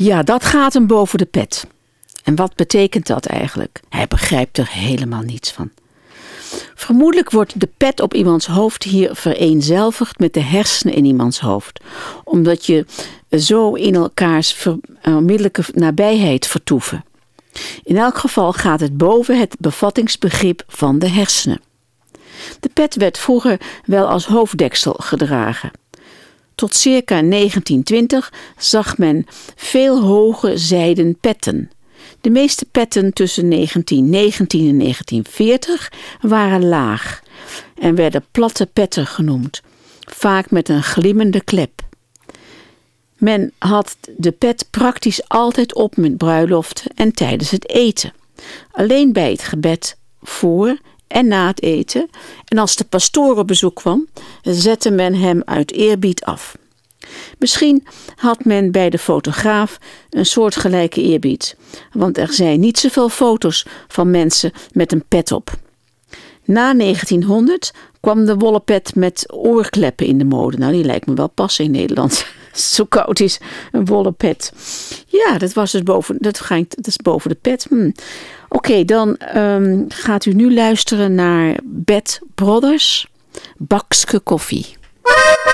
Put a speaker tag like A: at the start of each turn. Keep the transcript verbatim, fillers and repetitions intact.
A: Ja, dat gaat hem boven de pet. En wat betekent dat eigenlijk? Hij begrijpt er helemaal niets van. Vermoedelijk wordt de pet op iemands hoofd hier vereenzelvigd met de hersenen in iemands hoofd. Omdat je zo in elkaars ver, onmiddellijke nabijheid vertoeven. In elk geval gaat het boven het bevattingsbegrip van de hersenen. De pet werd vroeger wel als hoofddeksel gedragen. Tot circa negentien twintig zag men veel hoge zijden petten. De meeste petten tussen negentien negentien en negentien veertig waren laag en werden platte petten genoemd, vaak met een glimmende klep. Men had de pet praktisch altijd op met bruiloften en tijdens het eten. Alleen bij het gebed voor en na het eten en als de pastoor op bezoek kwam, zette men hem uit eerbied af. Misschien had men bij de fotograaf een soortgelijke eerbied, want er zijn niet zoveel foto's van mensen met een pet op. Na negentienhonderd kwam de wollen pet met oorkleppen in de mode. Nou, die lijkt me wel passen in Nederland. Zo koud is een wollen pet. Ja, dat was dus boven, dat ging, dat is boven de pet. Hm. Oké, okay, dan um, gaat u nu luisteren naar Bad Brothers, Bakske koffie.